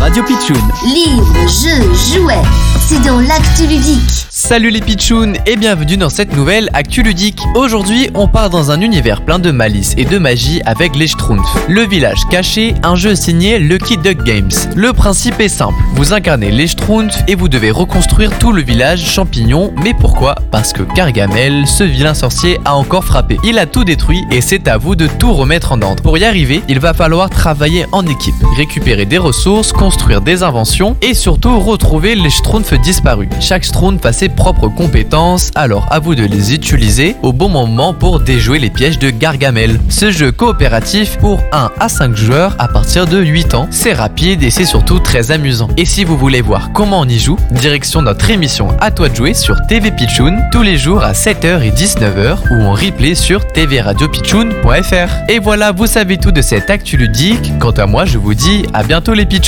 Radio Pitchoun. Livres, jeux, jouets, c'est dans l'actu ludique. Salut les Pitchouns et bienvenue dans cette nouvelle Actu Ludique. Aujourd'hui, on part dans un univers plein de malice et de magie avec les Schtroumpfs. Le village caché, un jeu signé Lucky Duck Games. Le principe est simple, vous incarnez les Schtroumpfs et vous devez reconstruire tout le village champignon. Mais pourquoi ? Parce que Gargamel, ce vilain sorcier, a encore frappé. Il a tout détruit et c'est à vous de tout remettre en ordre. Pour y arriver, il va falloir travailler en équipe, récupérer des ressources, construire des inventions et surtout retrouver les Schtroumpfs disparus. Chaque Schtroumpf a ses propres compétences, alors à vous de les utiliser au bon moment pour déjouer les pièges de Gargamel. Ce jeu coopératif pour 1 à 5 joueurs à partir de 8 ans, c'est rapide et c'est surtout très amusant. Et si vous voulez voir comment on y joue, direction notre émission À toi de jouer sur TV Pitchoun tous les jours à 7h et 19h ou en replay sur tvradiopitchoun.fr. Et voilà, vous savez tout de cette actu ludique. Quant à moi, je vous dis à bientôt les Pitchouns.